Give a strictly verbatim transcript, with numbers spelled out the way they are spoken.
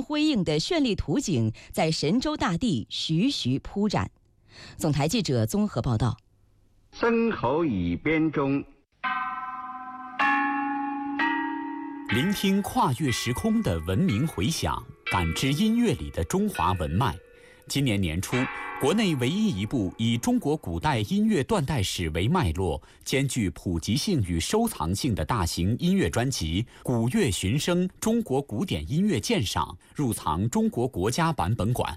辉映的绚丽图景在神州大地徐徐铺展。总台记者综合报道。 僧侯乙编钟， 聆听跨越时空的文明回响，感知音乐里的中华文脉。今年年初，国内唯一一部以中国古代音乐断代史为脉络，兼具普及性与收藏性的大型音乐专辑《古乐寻声：中国古典音乐鉴赏》入藏中国国家版本馆。